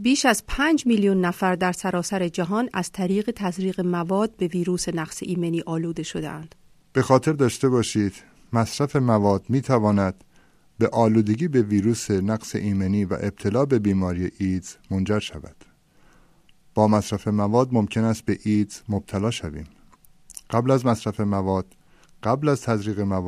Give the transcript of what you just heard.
بیش از 5 میلیون نفر در سراسر جهان از طریق تزریق مواد به ویروس نقص ایمنی آلوده شدند. به خاطر داشته باشید مصرف مواد می تواند به آلودگی به ویروس نقص ایمنی و ابتلا به بیماری ایدز منجر شود. با مصرف مواد ممکن است به ایدز مبتلا شویم. قبل از مصرف مواد، قبل از تزریق مواد